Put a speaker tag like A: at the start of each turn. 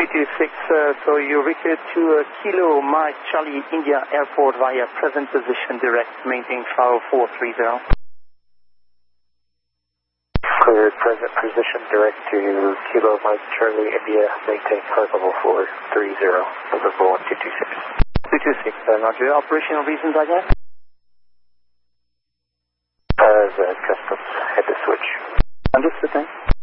A: 326, so you refer to Kilo Mike Charlie India Airport via present position direct, maintain file 430.
B: Cleared present position direct to Kilo Mike Charlie India, maintain flight level 430, deliverable 226.
A: 226, roger. Operational reasons, I guess?
B: The customs had to switch.
A: Understood, thanks.